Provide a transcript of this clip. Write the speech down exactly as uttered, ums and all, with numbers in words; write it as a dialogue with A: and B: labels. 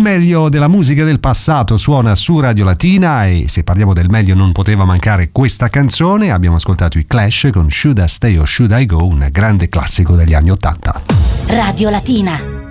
A: meglio della musica del passato suona su Radio Latina e se parliamo del meglio non poteva mancare questa canzone. Abbiamo ascoltato i Clash con Should I Stay or Should I Go, un grande classico degli anni ottanta.
B: Radio Latina.